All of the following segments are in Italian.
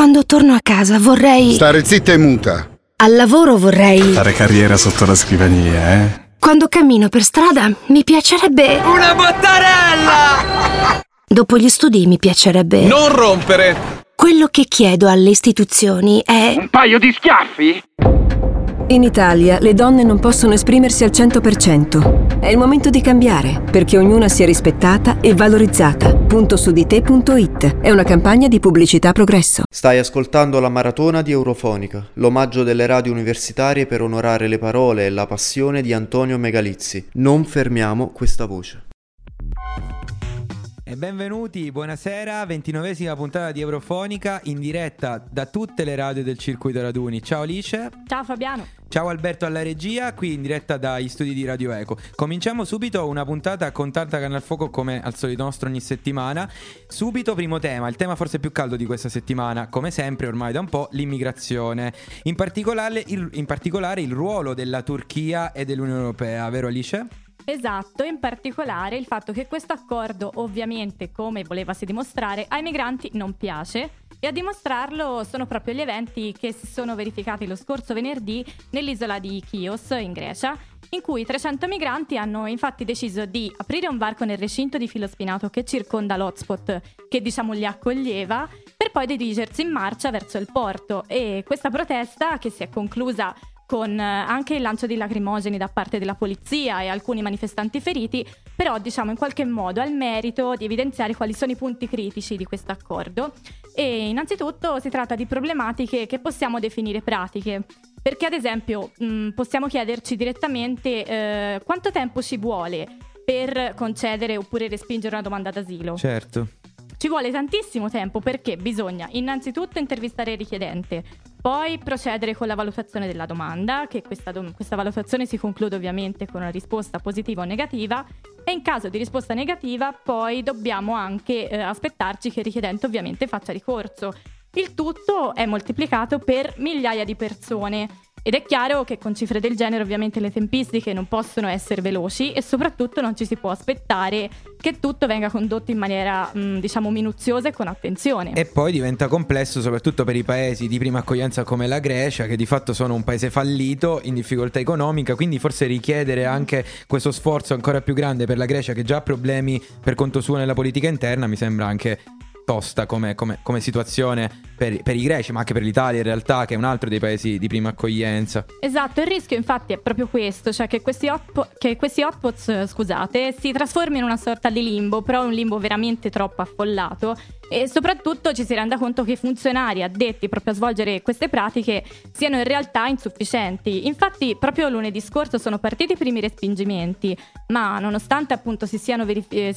Quando torno a casa vorrei... Stare zitta e muta. Al lavoro vorrei... Fare carriera sotto la scrivania, eh? Quando cammino per strada mi piacerebbe... Una bottarella! Dopo gli studi mi piacerebbe... Non rompere! Quello che chiedo alle istituzioni è... Un paio di schiaffi? In Italia le donne non possono esprimersi al 100%. È il momento di cambiare, perché ognuna sia rispettata e valorizzata. Puntosudite.it è una campagna di pubblicità Progresso. Stai ascoltando la maratona di Eurofonica, l'omaggio delle radio universitarie per onorare le parole e la passione di Antonio Megalizzi. Non fermiamo questa voce. E benvenuti, buonasera, 29esima puntata di Eurofonica in diretta da tutte le radio del circuito raduni. Ciao Alice. Ciao Fabiano. Ciao Alberto alla regia, qui in diretta dagli studi di Radio Eco. Cominciamo subito una puntata con tanta carne al fuoco come al solito nostro ogni settimana. Subito primo tema, il tema forse più caldo di questa settimana, come sempre ormai da un po', l'immigrazione. In particolare il ruolo della Turchia e dell'Unione Europea, vero Alice? Esatto, in particolare il fatto che questo accordo ovviamente, come volevasi dimostrare, ai migranti non piace, e a dimostrarlo sono proprio gli eventi che si sono verificati lo scorso venerdì nell'isola di Chios in Grecia, in cui 300 migranti hanno infatti deciso di aprire un varco nel recinto di filo spinato che circonda l'hotspot che li accoglieva, per poi dirigersi in marcia verso il porto. E questa protesta, che si è conclusa con anche il lancio di lacrimogeni da parte della polizia e alcuni manifestanti feriti, però in qualche modo ha il merito di evidenziare quali sono i punti critici di questo accordo. E innanzitutto si tratta di problematiche che possiamo definire pratiche, perché ad esempio possiamo chiederci direttamente quanto tempo ci vuole per concedere oppure respingere una domanda d'asilo. Certo. Ci vuole tantissimo tempo, perché bisogna innanzitutto intervistare il richiedente, poi procedere con la valutazione della domanda, che questa valutazione si conclude ovviamente con una risposta positiva o negativa, e in caso di risposta negativa poi dobbiamo anche aspettarci che il richiedente ovviamente faccia ricorso. Il tutto è moltiplicato per migliaia di persone. Ed è chiaro che con cifre del genere ovviamente le tempistiche non possono essere veloci, e soprattutto non ci si può aspettare che tutto venga condotto in maniera minuziosa e con attenzione. E poi diventa complesso soprattutto per i paesi di prima accoglienza come la Grecia, che di fatto sono un paese fallito, in difficoltà economica, quindi forse richiedere anche questo sforzo ancora più grande per la Grecia, che già ha problemi per conto suo nella politica interna, mi sembra anche tosta come situazione per i greci, ma anche per l'Italia in realtà, che è un altro dei paesi di prima accoglienza. Esatto, il rischio infatti è proprio questo, cioè che questi hotpots, si trasformino in una sorta di limbo, però un limbo veramente troppo affollato, e soprattutto ci si renda conto che i funzionari addetti proprio a svolgere queste pratiche siano in realtà insufficienti. Infatti proprio lunedì scorso sono partiti i primi respingimenti, ma nonostante appunto si siano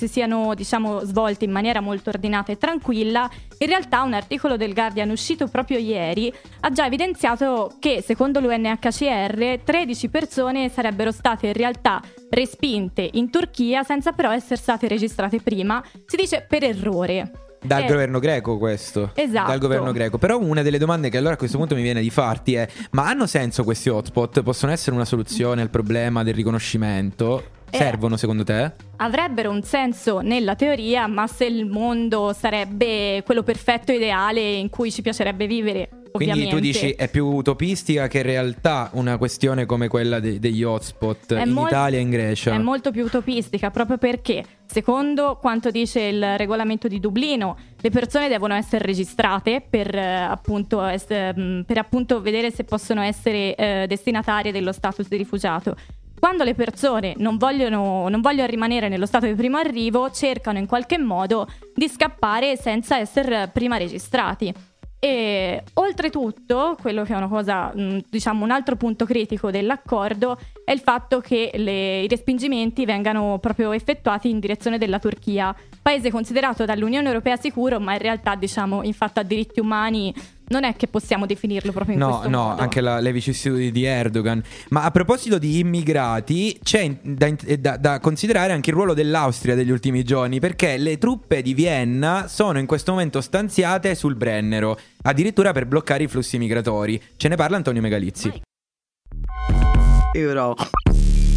svolti in maniera molto ordinata e tranquilla, in realtà un articolo del Guardian uscito proprio ieri ha già evidenziato che secondo l'UNHCR 13 persone sarebbero state in realtà respinte in Turchia senza però essere state registrate prima, si dice per errore. Dal governo greco questo. Esatto. Dal governo greco. Però una delle domande che allora a questo punto mi viene di farti è: ma hanno senso questi hotspot? Possono essere una soluzione al problema del riconoscimento? Servono secondo te? Avrebbero un senso nella teoria, ma se il mondo sarebbe quello perfetto ideale in cui ci piacerebbe vivere, ovviamente. Quindi tu dici è più utopistica che in realtà una questione come quella degli hotspot Italia e in Grecia? È molto più utopistica, proprio perché secondo quanto dice il regolamento di Dublino, le persone devono essere registrate per appunto vedere se possono essere destinatarie dello status di rifugiato. Quando le persone non vogliono rimanere nello stato di primo arrivo, cercano in qualche modo di scappare senza essere prima registrati. E oltretutto, quello che è una cosa, un altro punto critico dell'accordo è il fatto che i respingimenti vengano proprio effettuati in direzione della Turchia, paese considerato dall'Unione Europea sicuro, ma in realtà in fatto a diritti umani non è che possiamo definirlo proprio in questo modo. No, anche le vicissitudini di Erdogan. Ma a proposito di immigrati, c'è da considerare anche il ruolo dell'Austria degli ultimi giorni, perché le truppe di Vienna sono in questo momento stanziate sul Brennero, addirittura per bloccare i flussi migratori. Ce ne parla Antonio Megalizzi.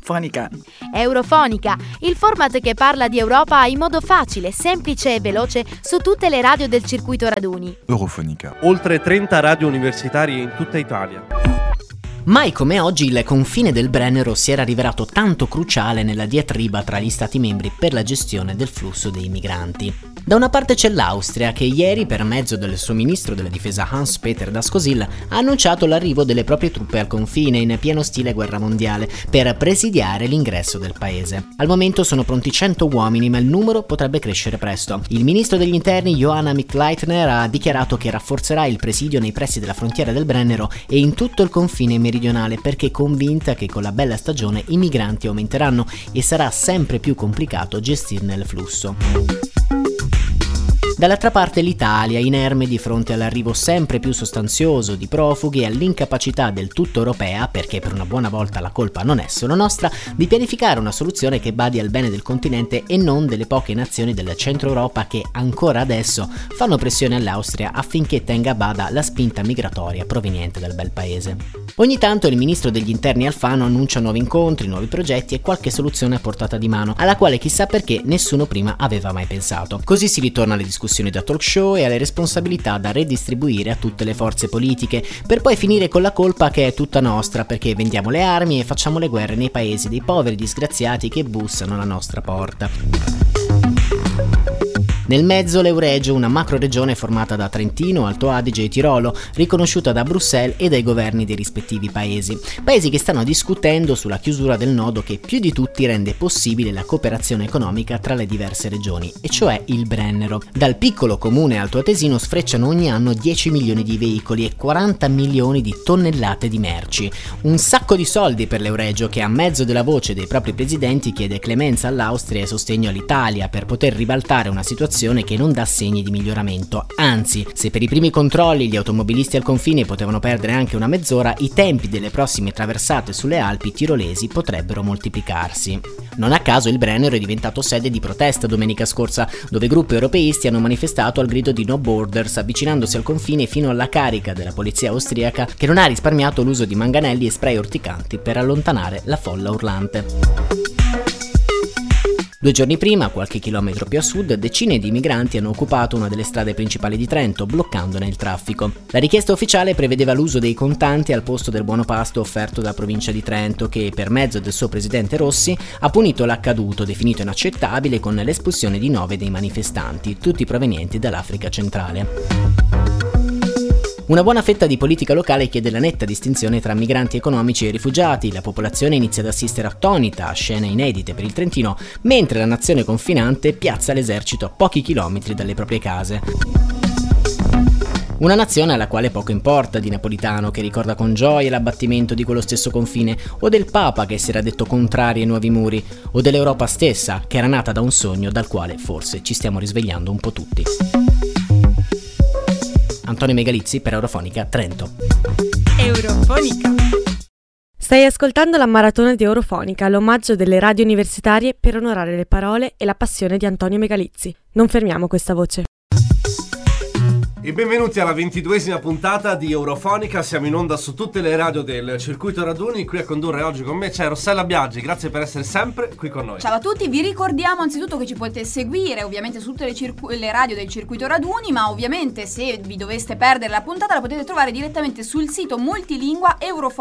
Fonica. Eurofonica, il format che parla di Europa in modo facile, semplice e veloce su tutte le radio del circuito raduni. Eurofonica. Oltre 30 radio universitarie in tutta Italia. Mai come oggi il confine del Brennero si era rivelato tanto cruciale nella diatriba tra gli stati membri per la gestione del flusso dei migranti. Da una parte c'è l'Austria che ieri, per mezzo del suo ministro della difesa Hans-Peter Dascosil, ha annunciato l'arrivo delle proprie truppe al confine in pieno stile guerra mondiale per presidiare l'ingresso del paese. Al momento sono pronti 100 uomini, ma il numero potrebbe crescere presto. Il ministro degli interni Johanna Mick-Leitner ha dichiarato che rafforzerà il presidio nei pressi della frontiera del Brennero e in tutto il confine meridionale, perché è convinta che con la bella stagione i migranti aumenteranno e sarà sempre più complicato gestirne il flusso. Dall'altra parte l'Italia, inerme di fronte all'arrivo sempre più sostanzioso di profughi e all'incapacità del tutto europea, perché per una buona volta la colpa non è solo nostra, di pianificare una soluzione che badi al bene del continente e non delle poche nazioni del centro Europa che ancora adesso fanno pressione all'Austria affinché tenga a bada la spinta migratoria proveniente dal bel paese. Ogni tanto il ministro degli interni Alfano annuncia nuovi incontri, nuovi progetti e qualche soluzione a portata di mano, alla quale chissà perché nessuno prima aveva mai pensato. Così si ritorna alle discussioni da talk show e alle responsabilità da redistribuire a tutte le forze politiche, per poi finire con la colpa che è tutta nostra perché vendiamo le armi e facciamo le guerre nei paesi dei poveri disgraziati che bussano alla nostra porta. Nel mezzo l'Euregio, una macroregione formata da Trentino, Alto Adige e Tirolo, riconosciuta da Bruxelles e dai governi dei rispettivi paesi. Paesi che stanno discutendo sulla chiusura del nodo che più di tutti rende possibile la cooperazione economica tra le diverse regioni, e cioè il Brennero. Dal piccolo comune altoatesino sfrecciano ogni anno 10 milioni di veicoli e 40 milioni di tonnellate di merci. Un sacco di soldi per l'Euregio che, a mezzo della voce dei propri presidenti, chiede clemenza all'Austria e sostegno all'Italia per poter ribaltare una situazione che non dà segni di miglioramento. Anzi, se per i primi controlli gli automobilisti al confine potevano perdere anche una mezz'ora, i tempi delle prossime traversate sulle Alpi tirolesi potrebbero moltiplicarsi. Non a caso il Brennero è diventato sede di protesta domenica scorsa, dove gruppi europeisti hanno manifestato al grido di No Borders, avvicinandosi al confine fino alla carica della polizia austriaca, che non ha risparmiato l'uso di manganelli e spray urticanti per allontanare la folla urlante. 2 giorni prima, qualche chilometro più a sud, decine di migranti hanno occupato una delle strade principali di Trento, bloccandone il traffico. La richiesta ufficiale prevedeva l'uso dei contanti al posto del buono pasto offerto dalla provincia di Trento, che per mezzo del suo presidente Rossi ha punito l'accaduto, definito inaccettabile, con l'espulsione di 9 dei manifestanti, tutti provenienti dall'Africa centrale. Una buona fetta di politica locale chiede la netta distinzione tra migranti economici e rifugiati. La popolazione inizia ad assistere attonita a scene inedite per il Trentino, mentre la nazione confinante piazza l'esercito a pochi chilometri dalle proprie case. Una nazione alla quale poco importa di Napolitano, che ricorda con gioia l'abbattimento di quello stesso confine, o del Papa che si era detto contrario ai nuovi muri, o dell'Europa stessa, che era nata da un sogno dal quale forse ci stiamo risvegliando un po' tutti. Antonio Megalizzi per Eurofonica Trento. Eurofonica. Stai ascoltando la maratona di Eurofonica, l'omaggio delle radio universitarie per onorare le parole e la passione di Antonio Megalizzi. Non fermiamo questa voce. E benvenuti alla 22esima puntata di Eurofonica. Siamo in onda su tutte le radio del circuito raduni. Qui a condurre oggi con me c'è Rossella Biaggi. Grazie per essere sempre qui con noi. Ciao a tutti, vi ricordiamo anzitutto che ci potete seguire ovviamente su tutte le radio del circuito raduni, ma ovviamente se vi doveste perdere la puntata la potete trovare direttamente sul sito multilingua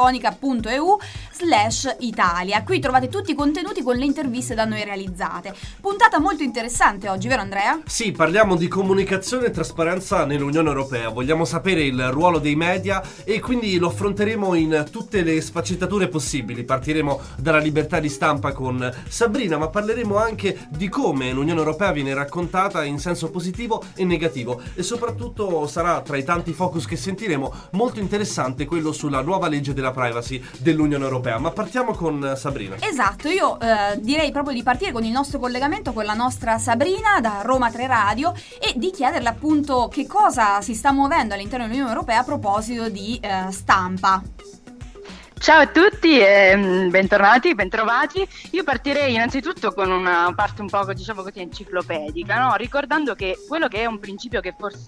eurofonica.eu/Italia. Qui trovate tutti i contenuti con le interviste da noi realizzate. Puntata molto interessante oggi, vero Andrea? Sì, parliamo di comunicazione e trasparenza nell'Unione Europea. Vogliamo sapere il ruolo dei media e quindi lo affronteremo in tutte le sfaccettature possibili. Partiremo dalla libertà di stampa con Sabrina, ma parleremo anche di come l'Unione Europea viene raccontata in senso positivo e negativo, e soprattutto sarà, tra i tanti focus che sentiremo, molto interessante quello sulla nuova legge della privacy dell'Unione Europea. Ma partiamo con Sabrina. Esatto, io direi proprio di partire con il nostro collegamento con la nostra Sabrina da Roma 3 Radio e di chiederle appunto che cosa si sta muovendo all'interno dell'Unione Europea a proposito di stampa. Ciao a tutti e bentornati, bentrovati. Io partirei innanzitutto con una parte un po', diciamo così, enciclopedica, no? Ricordando che quello che è un principio che forse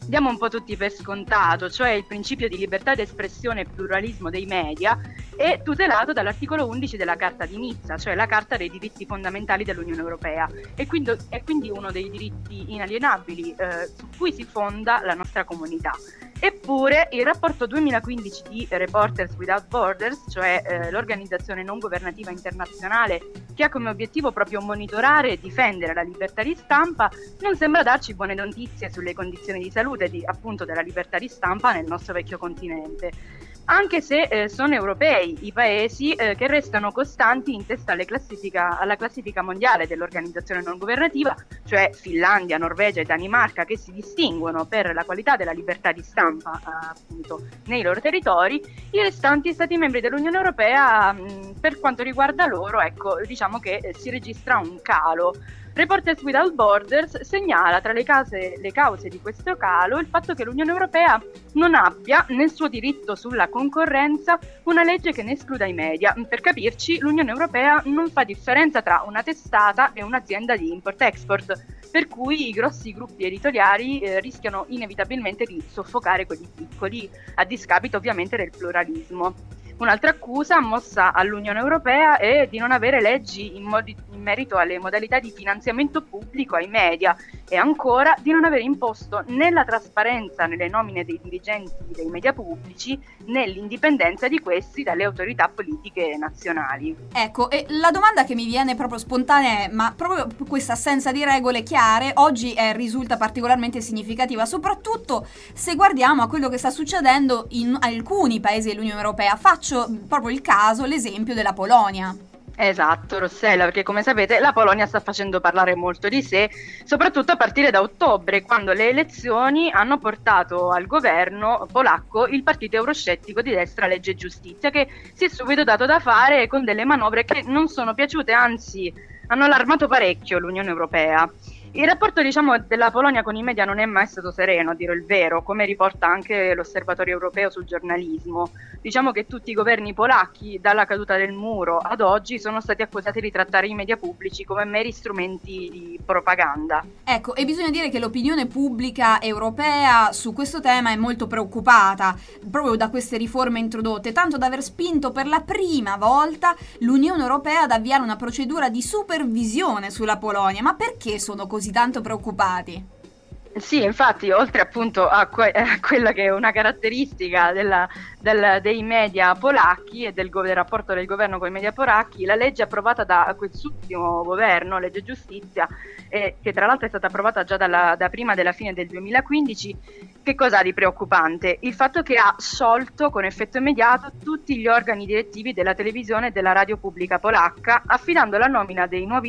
diamo un po' tutti per scontato, cioè il principio di libertà d'espressione e pluralismo dei media, è tutelato dall'articolo 11 della Carta di Nizza, cioè la Carta dei diritti fondamentali dell'Unione Europea, e quindi uno dei diritti inalienabili su cui si fonda la nostra comunità. Eppure il rapporto 2015 di Reporters Without Borders, cioè l'organizzazione non governativa internazionale che ha come obiettivo proprio monitorare e difendere la libertà di stampa, non sembra darci buone notizie sulle condizioni di salute appunto della libertà di stampa nel nostro vecchio continente. Anche se sono europei i paesi che restano costanti in testa alla classifica mondiale dell'organizzazione non governativa, cioè Finlandia, Norvegia e Danimarca, che si distinguono per la qualità della libertà di stampa appunto nei loro territori, i restanti Stati membri dell'Unione Europea, per quanto riguarda loro, ecco, diciamo che si registra un calo. Reporters Without Borders segnala tra le cause di questo calo il fatto che l'Unione Europea non abbia nel suo diritto sulla concorrenza una legge che ne escluda i media. Per capirci, l'Unione Europea non fa differenza tra una testata e un'azienda di import-export, per cui i grossi gruppi editoriali rischiano inevitabilmente di soffocare quelli piccoli, a discapito ovviamente del pluralismo. Un'altra accusa mossa all'Unione Europea è di non avere leggi in merito alle modalità di finanziamento pubblico ai media e ancora di non aver imposto né la trasparenza nelle nomine dei dirigenti dei media pubblici né l'indipendenza di questi dalle autorità politiche nazionali. Ecco, e la domanda che mi viene proprio spontanea è: ma proprio questa assenza di regole chiare oggi risulta particolarmente significativa, soprattutto se guardiamo a quello che sta succedendo in alcuni paesi dell'Unione Europea. Faccio proprio l'esempio della Polonia. Esatto, Rossella, perché come sapete la Polonia sta facendo parlare molto di sé, soprattutto a partire da ottobre, quando le elezioni hanno portato al governo polacco il partito euroscettico di destra Legge e Giustizia, che si è subito dato da fare con delle manovre che non sono piaciute, anzi hanno allarmato parecchio l'Unione Europea. Il rapporto, della Polonia con i media non è mai stato sereno, a dire il vero, come riporta anche l'Osservatorio Europeo sul giornalismo. Diciamo che tutti i governi polacchi, dalla caduta del muro ad oggi, sono stati accusati di trattare i media pubblici come meri strumenti di propaganda. Ecco, e bisogna dire che l'opinione pubblica europea su questo tema è molto preoccupata, proprio da queste riforme introdotte, tanto da aver spinto per la prima volta l'Unione Europea ad avviare una procedura di supervisione sulla Polonia. Ma perché sono così tanto preoccupati? Sì, infatti, oltre appunto a quella che è una caratteristica dei media polacchi e del rapporto del governo con i media polacchi, la legge approvata da quest'ultimo governo, Legge Giustizia, che tra l'altro è stata approvata già da prima della fine del 2015, che cosa ha di preoccupante? Il fatto che ha sciolto con effetto immediato tutti gli organi direttivi della televisione e della radio pubblica polacca, affidando la nomina dei nuovi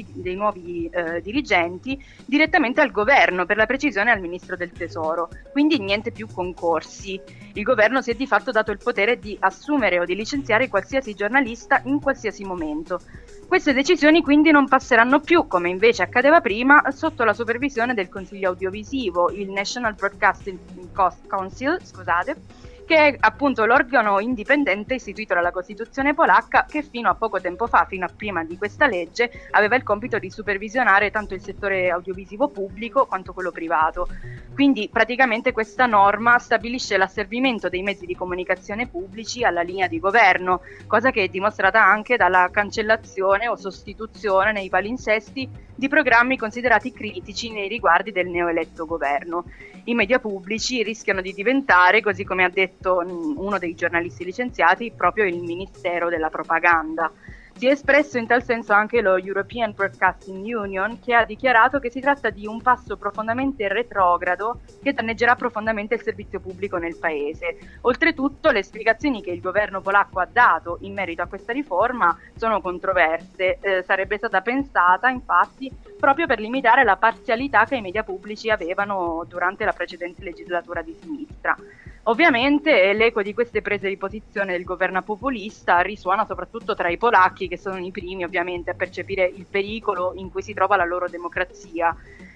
dirigenti direttamente al governo, per la precisione al ministro del Tesoro, quindi niente più concorsi. Il governo si è di fatto dato il potere di assumere o di licenziare qualsiasi giornalista in qualsiasi momento. Queste decisioni quindi non passeranno più, come invece accadeva prima, sotto la supervisione del Consiglio Audiovisivo, il National Broadcasting Council, che è appunto l'organo indipendente istituito dalla Costituzione polacca, che fino a poco tempo fa, fino a prima di questa legge, aveva il compito di supervisionare tanto il settore audiovisivo pubblico quanto quello privato. Quindi praticamente questa norma stabilisce l'asservimento dei mezzi di comunicazione pubblici alla linea di governo, cosa che è dimostrata anche dalla cancellazione o sostituzione nei palinsesti di programmi considerati critici nei riguardi del neoeletto governo. I media pubblici rischiano di diventare, così come ha detto uno dei giornalisti licenziati, proprio il Ministero della Propaganda. Si è espresso in tal senso anche lo European Broadcasting Union, che ha dichiarato che si tratta di un passo profondamente retrogrado che danneggerà profondamente il servizio pubblico nel paese. Oltretutto, le spiegazioni che il governo polacco ha dato in merito a questa riforma sono controverse. Sarebbe stata pensata, infatti, proprio per limitare la parzialità che i media pubblici avevano durante la precedente legislatura di sinistra. Ovviamente l'eco di queste prese di posizione del governo populista risuona soprattutto tra i polacchi, che sono i primi ovviamente a percepire il pericolo in cui si trova la loro democrazia.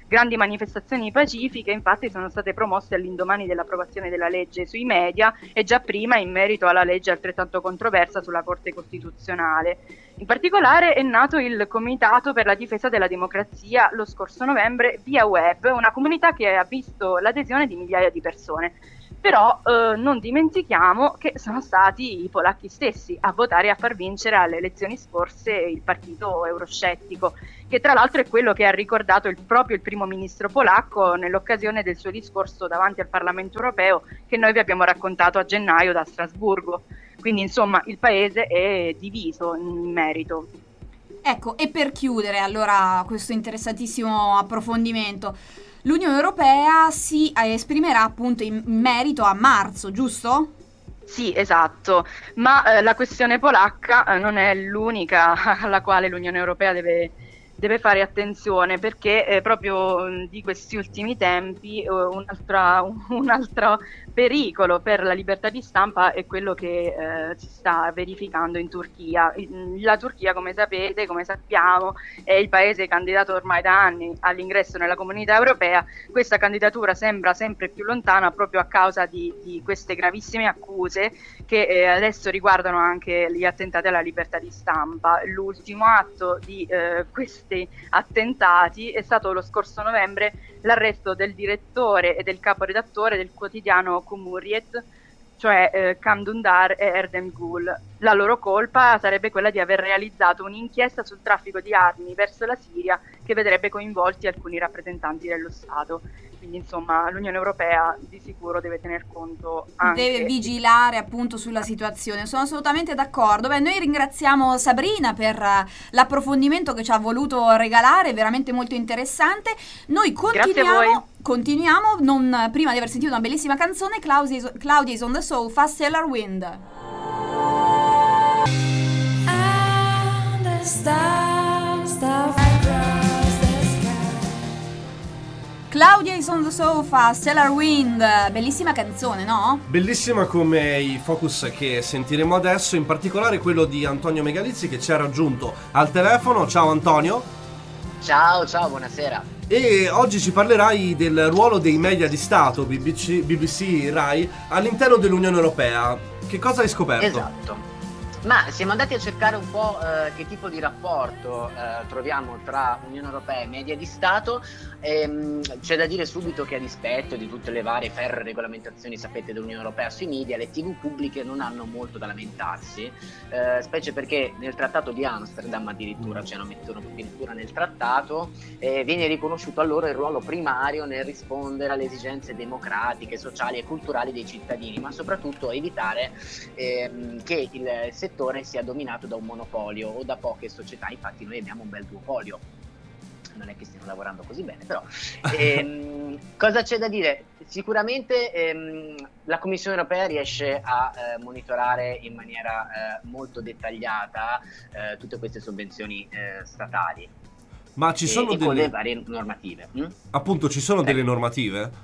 Grandi manifestazioni pacifiche infatti sono state promosse all'indomani dell'approvazione della legge sui media e già prima in merito alla legge altrettanto controversa sulla Corte Costituzionale. In particolare è nato il Comitato per la difesa della democrazia lo scorso novembre via web, una comunità che ha visto l'adesione di migliaia di persone. Però non dimentichiamo che sono stati i polacchi stessi a votare e a far vincere alle elezioni scorse il partito euroscettico, che tra l'altro è quello che ha ricordato proprio il primo ministro polacco nell'occasione del suo discorso davanti al Parlamento europeo che noi vi abbiamo raccontato a gennaio da Strasburgo. Quindi insomma il paese è diviso in merito. Ecco, e per chiudere allora questo interessantissimo approfondimento, l'Unione Europea si esprimerà appunto in merito a marzo, giusto? Sì, esatto, ma la questione polacca non è l'unica alla quale l'Unione Europea deve fare attenzione, perché proprio di questi ultimi tempi un altro pericolo per la libertà di stampa è quello che si sta verificando in Turchia. La Turchia, come sapete, come sappiamo, è il paese candidato ormai da anni all'ingresso nella Comunità Europea. Questa candidatura sembra sempre più lontana proprio a causa di queste gravissime accuse che adesso riguardano anche gli attentati alla libertà di stampa. L'ultimo atto di questi attentati è stato lo scorso novembre l'arresto del direttore e del caporedattore del quotidiano Cumhuriyet, cioè Kam Dündar e Erdem Gül. La loro colpa sarebbe quella di aver realizzato un'inchiesta sul traffico di armi verso la Siria che vedrebbe coinvolti alcuni rappresentanti dello Stato. Quindi insomma l'Unione Europea di sicuro deve tener conto anche... Deve vigilare appunto sulla situazione, sono assolutamente d'accordo. Beh, noi ringraziamo Sabrina per l'approfondimento che ci ha voluto regalare, veramente molto interessante. Noi continuiamo non prima di aver sentito una bellissima canzone, Claudia is on the Sofa, Stellar Wind. Claudia is on the Sofa, Stellar Wind, bellissima canzone, no? Bellissima come i focus che sentiremo adesso, in particolare quello di Antonio Megalizzi che ci ha raggiunto al telefono. Ciao Antonio. Ciao, buonasera. E oggi ci parlerai del ruolo dei media di Stato, BBC, Rai, all'interno dell'Unione Europea. Che cosa hai scoperto? Esatto. Ma siamo andati a cercare un po' che tipo di rapporto troviamo tra Unione Europea e media di Stato. C'è da dire subito che a dispetto di tutte le varie ferree regolamentazioni, sapete, dell'Unione Europea sui media, le TV pubbliche non hanno molto da lamentarsi, specie perché nel Trattato di Amsterdam addirittura, cioè lo mettono addirittura nel trattato, viene riconosciuto a loro il ruolo primario nel rispondere alle esigenze democratiche, sociali e culturali dei cittadini, ma soprattutto evitare che il settore sia dominato da un monopolio o da poche società. Infatti noi abbiamo un bel duopolio, non è che stiamo lavorando così bene, però cosa c'è da dire? Sicuramente la Commissione Europea riesce a monitorare in maniera molto dettagliata tutte queste sovvenzioni statali. Ma ci sono delle varie normative. Appunto, ci sono delle normative?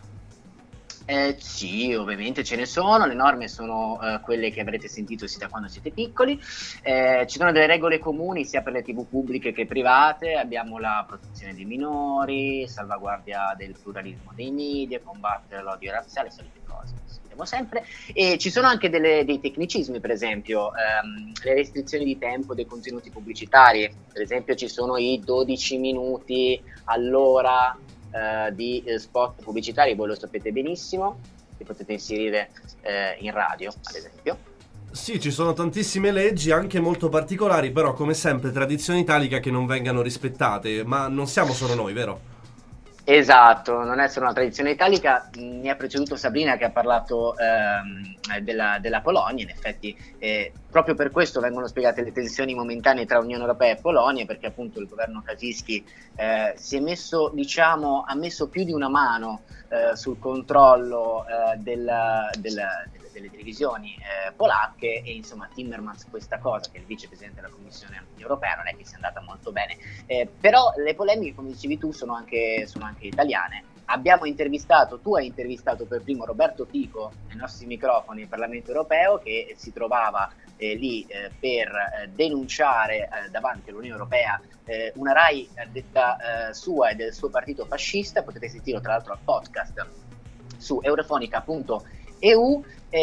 Sì, ovviamente ce ne sono. Le norme sono quelle che avrete sentito sin da quando siete piccoli. Ci sono delle regole comuni sia per le TV pubbliche che private. Abbiamo la protezione dei minori, salvaguardia del pluralismo dei media, combattere l'odio razziale, solite cose, sentiamo sempre. E ci sono anche dei tecnicismi, per esempio le restrizioni di tempo dei contenuti pubblicitari. Per esempio ci sono i 12 minuti all'ora di spot pubblicitari, voi lo sapete benissimo, li potete inserire in radio, ad esempio. Sì, ci sono tantissime leggi, anche molto particolari, però come sempre tradizione italica che non vengano rispettate, ma non siamo solo noi, vero? Esatto, non è solo una tradizione italica. Mi ha preceduto Sabrina che ha parlato della Polonia. In effetti proprio per questo vengono spiegate le tensioni momentanee tra Unione Europea e Polonia, perché appunto il governo Kaczyński si è messo, diciamo, ha messo più di una mano sul controllo delle televisioni polacche, e insomma Timmermans questa cosa, che è il vicepresidente della Commissione Europea, non è che sia andata molto bene, però le polemiche, come dicevi tu, sono anche italiane, tu hai intervistato per primo Roberto Fico ai nostri microfoni al Parlamento Europeo, che si trovava lì per denunciare davanti all'Unione Europea una RAI detta sua e del suo partito fascista. Potete sentirlo tra l'altro al podcast su eurofonica.eu.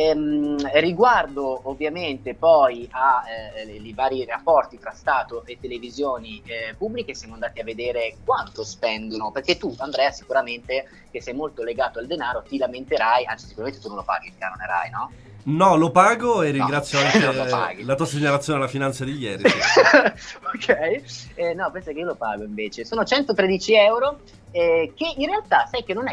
Riguardo ovviamente poi ai vari rapporti tra Stato e televisioni pubbliche, siamo andati a vedere quanto spendono, perché tu, Andrea, sicuramente, che sei molto legato al denaro, ti lamenterai, anzi sicuramente tu non lo paghi il canone RAI, no? No, lo pago e ringrazio anche la tua segnalazione alla finanza di ieri. Sì. Ok, no, pensa che io lo pago invece, sono 113 euro, che in realtà sai che non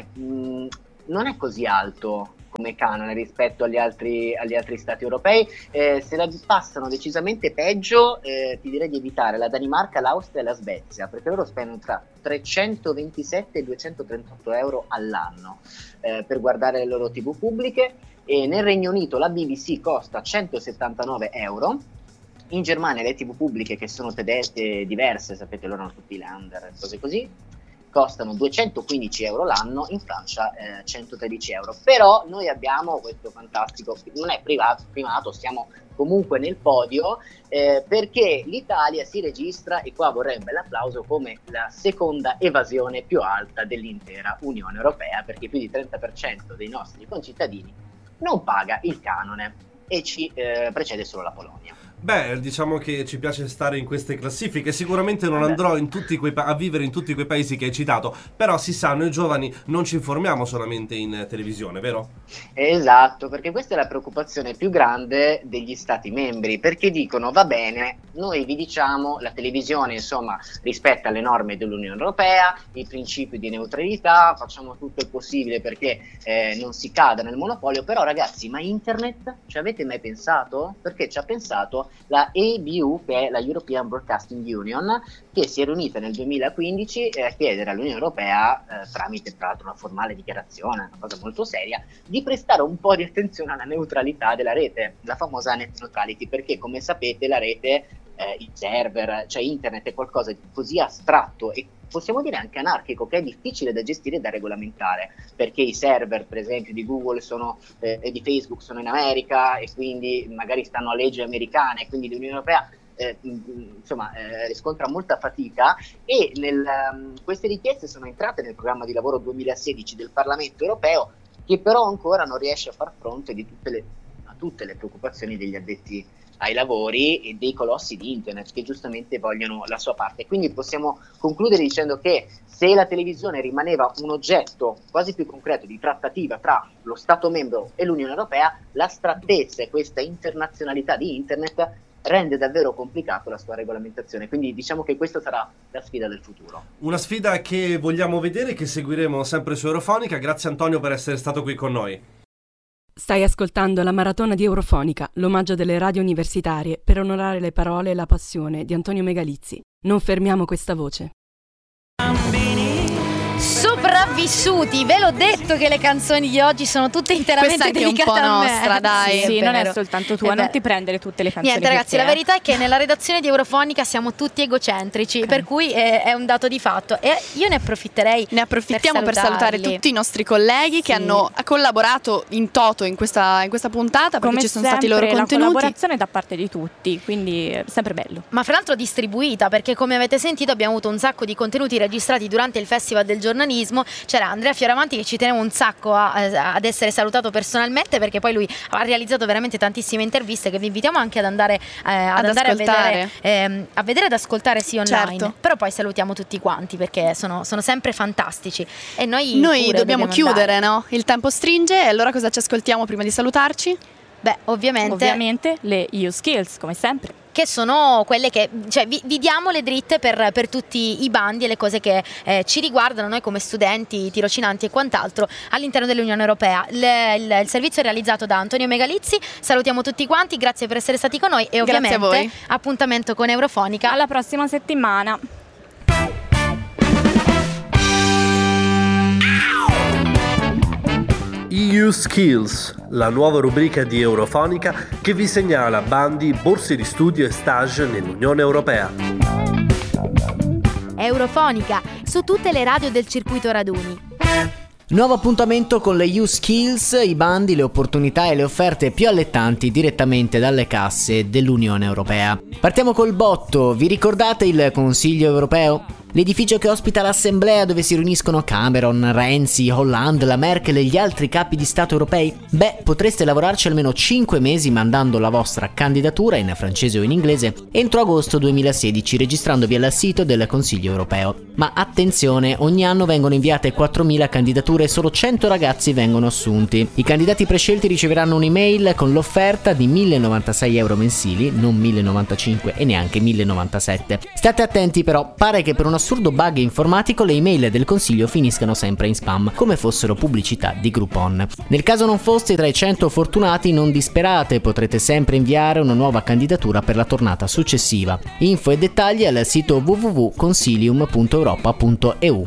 è così alto come canone rispetto agli altri stati europei. Se la passano decisamente peggio, ti direi di evitare la Danimarca, l'Austria e la Svezia, perché loro spendono tra 327 e 238 euro all'anno per guardare le loro TV pubbliche, e nel Regno Unito la BBC costa 179 euro. In Germania le TV pubbliche, che sono tedesche diverse, sapete, loro hanno tutti i Länder, cose così, costano 215 euro l'anno, in Francia 113 euro. Però noi abbiamo questo fantastico, non è primato, siamo comunque nel podio, perché l'Italia si registra, e qua vorrei un bel applauso, come la seconda evasione più alta dell'intera Unione Europea, perché più di 30% dei nostri concittadini non paga il canone, e ci precede solo la Polonia. Beh, diciamo che ci piace stare in queste classifiche. Sicuramente non andrò in tutti a vivere in tutti quei paesi che hai citato, però si sa, noi giovani non ci informiamo solamente in televisione, vero? Esatto, perché questa è la preoccupazione più grande degli stati membri, perché dicono: va bene, noi vi diciamo, la televisione insomma rispetta le norme dell'Unione Europea, i principi di neutralità, facciamo tutto il possibile perché non si cada nel monopolio, però ragazzi, ma internet ci avete mai pensato? Perché ci ha pensato la EBU, che è la European Broadcasting Union, che si è riunita nel 2015 a chiedere all'Unione Europea, tramite tra l'altro una formale dichiarazione, una cosa molto seria, di prestare un po' di attenzione alla neutralità della rete, la famosa net neutrality, perché come sapete la rete, il server, cioè internet, è qualcosa di così astratto e possiamo dire anche anarchico, che è difficile da gestire e da regolamentare, perché i server per esempio di Google e di Facebook sono in America, e quindi magari stanno a leggi americane, quindi l'Unione Europea riscontra molta fatica, e queste richieste sono entrate nel programma di lavoro 2016 del Parlamento Europeo, che però ancora non riesce a far fronte a tutte le preoccupazioni degli addetti ai lavori e dei colossi di internet, che giustamente vogliono la sua parte. Quindi possiamo concludere dicendo che se la televisione rimaneva un oggetto quasi più concreto di trattativa tra lo Stato membro e l'Unione Europea, l'astrattezza e questa internazionalità di internet rende davvero complicato la sua regolamentazione. Quindi diciamo che questa sarà la sfida del futuro. Una sfida che vogliamo vedere, che seguiremo sempre su Eurofonica. Grazie Antonio per essere stato qui con noi. Stai ascoltando la maratona di Eurofonica, l'omaggio delle radio universitarie per onorare le parole e la passione di Antonio Megalizzi. Non fermiamo questa voce. Sopravvissuti, ve l'ho detto che le canzoni di oggi sono tutte interamente dedicate a me. Questa è un po' nostra, dai. Sì, non è soltanto tua, non ti prendere tutte le canzoni. Niente ragazzi, la verità è che nella redazione di Eurofonica siamo tutti egocentrici, per cui è un dato di fatto, e io ne approfitterei. Ne approfittiamo per salutare tutti i nostri colleghi che hanno collaborato in toto in questa puntata, perché come ci sono stati i loro contenuti. La collaborazione da parte di tutti, quindi è sempre bello. Ma fra l'altro distribuita, perché come avete sentito abbiamo avuto un sacco di contenuti registrati durante il Festival del Giornalismo. C'era Andrea Fioravanti, che ci tenevo un sacco ad essere salutato personalmente, perché poi lui ha realizzato veramente tantissime interviste che vi invitiamo anche ad andare a vedere, a vedere, ad ascoltare online. Certo. Però poi salutiamo tutti quanti, perché sono sempre fantastici, e noi dobbiamo chiudere, no? Il tempo stringe, e allora cosa ci ascoltiamo prima di salutarci? Beh, ovviamente le EU Skills, come sempre, che sono quelle che, cioè, vi diamo le dritte per tutti i bandi e le cose che ci riguardano noi come studenti, tirocinanti e quant'altro all'interno dell'Unione Europea. Il servizio è realizzato da Antonio Megalizzi. Salutiamo tutti quanti, grazie per essere stati con noi, e ovviamente appuntamento con Eurofonica alla prossima settimana. EU Skills, la nuova rubrica di Eurofonica che vi segnala bandi, borse di studio e stage nell'Unione Europea. Eurofonica, su tutte le radio del circuito raduni. Nuovo appuntamento con le U-Skills, i bandi, le opportunità e le offerte più allettanti direttamente dalle casse dell'Unione Europea. Partiamo col botto, vi ricordate il Consiglio Europeo? L'edificio che ospita l'assemblea dove si riuniscono Cameron, Renzi, Hollande, la Merkel e gli altri capi di Stato europei? Beh, potreste lavorarci almeno 5 mesi mandando la vostra candidatura, in francese o in inglese, entro agosto 2016 registrandovi al sito del Consiglio Europeo. Ma attenzione, ogni anno vengono inviate 4.000 candidature e solo 100 ragazzi vengono assunti. I candidati prescelti riceveranno un'email con l'offerta di 1.096 euro mensili, non 1.095 e neanche 1.097. State attenti però, pare che per un assurdo bug informatico le email del Consiglio finiscano sempre in spam, come fossero pubblicità di Groupon. Nel caso non foste tra i 100 fortunati, non disperate, potrete sempre inviare una nuova candidatura per la tornata successiva. Info e dettagli al sito www.consilium.europa.eu.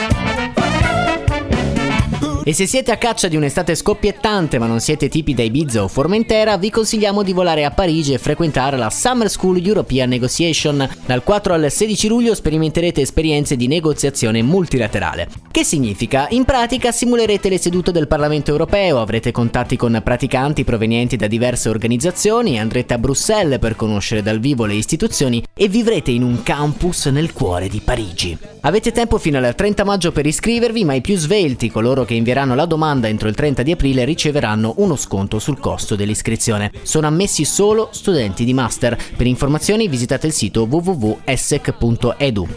E se siete a caccia di un'estate scoppiettante ma non siete tipi da Ibiza o Formentera, vi consigliamo di volare a Parigi e frequentare la Summer School European Negotiation. Dal 4 al 16 luglio sperimenterete esperienze di negoziazione multilaterale. Che significa? In pratica simulerete le sedute del Parlamento Europeo, avrete contatti con praticanti provenienti da diverse organizzazioni, andrete a Bruxelles per conoscere dal vivo le istituzioni e vivrete in un campus nel cuore di Parigi. Avete tempo fino al 30 maggio per iscrivervi, ma i più svelti, coloro che invieranno la domanda entro il 30 di aprile, riceveranno uno sconto sul costo dell'iscrizione. Sono ammessi solo studenti di master. Per informazioni visitate il sito www.essec.edu.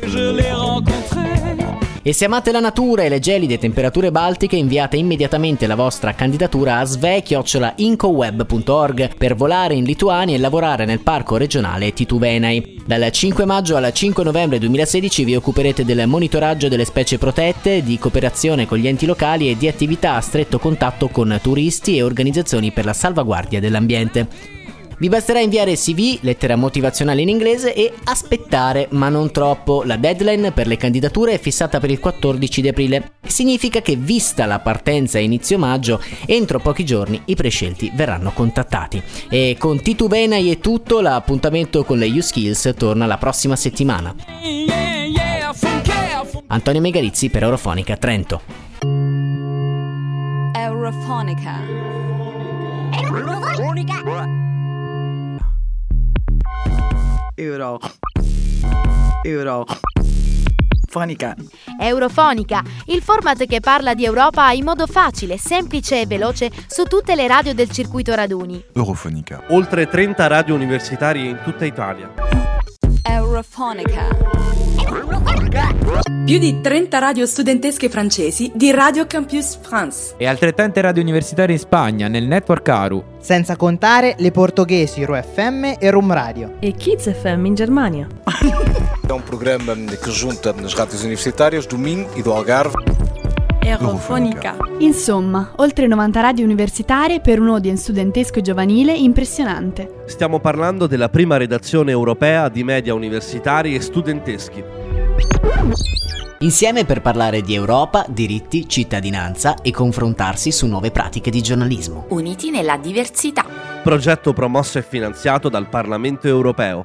E se amate la natura e le gelide temperature baltiche, inviate immediatamente la vostra candidatura a sve@incoweb.org per volare in Lituania e lavorare nel parco regionale Tituvenai. Dal 5 maggio al 5 novembre 2016 vi occuperete del monitoraggio delle specie protette, di cooperazione con gli enti locali e di attività a stretto contatto con turisti e organizzazioni per la salvaguardia dell'ambiente. Vi basterà inviare CV, lettera motivazionale in inglese e aspettare, ma non troppo. La deadline per le candidature è fissata per il 14 di aprile. Significa che, vista la partenza a inizio maggio, entro pochi giorni i prescelti verranno contattati. E con Tituvenai è tutto, l'appuntamento con le U-Skills torna la prossima settimana. Antonio Megalizzi per Eurofonica Trento. Eurofonica. Eurofonica. Eurofonica, il format che parla di Europa in modo facile, semplice e veloce su tutte le radio del circuito raduni. Eurofonica. Oltre 30 radio universitarie in tutta Italia. Eurofonica. Più di 30 radio studentesche francesi di Radio Campus France. E altrettante radio universitarie in Spagna, nel network ARU. Senza contare le portoghesi Ro FM e Rum Radio. E Kids FM in Germania. É programa que junta as rádios universitárias do Minho e do Algarve. Eurofonica. Insomma, oltre 90 radio universitarie per un audience studentesco e giovanile impressionante. Stiamo parlando della prima redazione europea di media universitari e studenteschi. Insieme per parlare di Europa, diritti, cittadinanza e confrontarsi su nuove pratiche di giornalismo. Uniti nella diversità. Progetto promosso e finanziato dal Parlamento Europeo.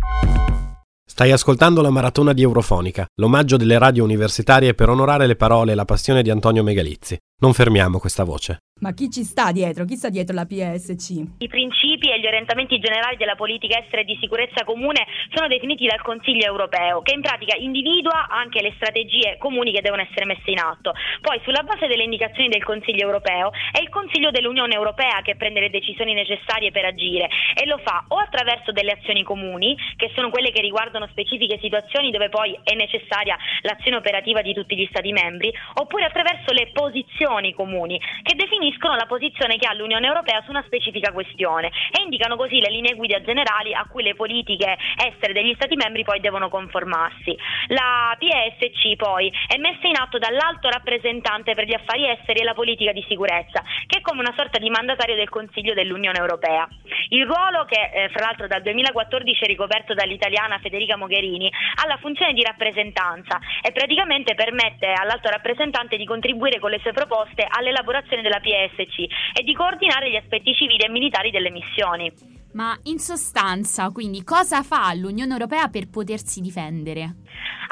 Stai ascoltando la maratona di Eurofonica, l'omaggio delle radio universitarie per onorare le parole e la passione di Antonio Megalizzi. Non fermiamo questa voce. Ma chi ci sta dietro? Chi sta dietro la PSC? I principi e gli orientamenti generali della politica estera e di sicurezza comune sono definiti dal Consiglio europeo, che in pratica individua anche le strategie comuni che devono essere messe in atto. Poi, sulla base delle indicazioni del Consiglio europeo, è il Consiglio dell'Unione Europea che prende le decisioni necessarie per agire, e lo fa o attraverso delle azioni comuni, che sono quelle che riguardano specifiche situazioni dove poi è necessaria l'azione operativa di tutti gli Stati membri, oppure attraverso le posizioni comuni, che definiscono la posizione che ha l'Unione Europea su una specifica questione e indicano così le linee guida generali a cui le politiche estere degli Stati membri poi devono conformarsi. La PSC poi è messa in atto dall'alto rappresentante per gli affari esteri e la politica di sicurezza, che è come una sorta di mandatario del Consiglio dell'Unione Europea. Il ruolo, che fra l'altro dal 2014 è ricoperto dall'italiana Federica Mogherini, ha la funzione di rappresentanza e praticamente permette all'alto rappresentante di contribuire con le sue proposte all'elaborazione della PSC e di coordinare gli aspetti civili e militari delle missioni. Ma in sostanza, quindi, cosa fa l'Unione Europea per potersi difendere?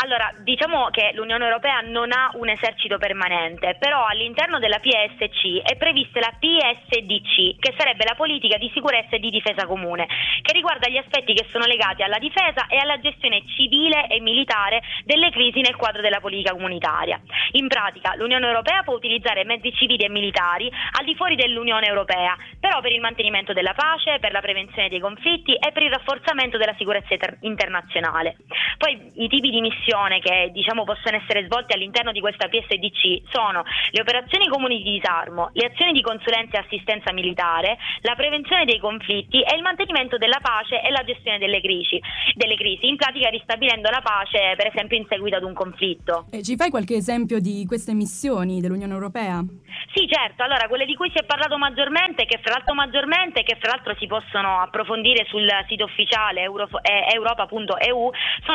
Allora, diciamo che l'Unione Europea non ha un esercito permanente, però all'interno della PSC è prevista la PSDC, che sarebbe la politica di sicurezza e di difesa comune, che riguarda gli aspetti che sono legati alla difesa e alla gestione civile e militare delle crisi nel quadro della politica comunitaria. In pratica, l'Unione Europea può utilizzare mezzi civili e militari al di fuori dell'Unione Europea, però per il mantenimento della pace, per la prevenzione dei conflitti e per il rafforzamento della sicurezza internazionale. Poi i tipi di missione che diciamo possono essere svolte all'interno di questa PSDC sono le operazioni comuni di disarmo, le azioni di consulenza e assistenza militare, la prevenzione dei conflitti e il mantenimento della pace e la gestione delle crisi, in pratica ristabilendo la pace per esempio in seguito ad un conflitto. Ci fai qualche esempio di queste missioni dell'Unione Europea? Sì, certo, allora quelle di cui si è parlato maggiormente, che fra l'altro si possono approfondire sul sito ufficiale europa.eu, sono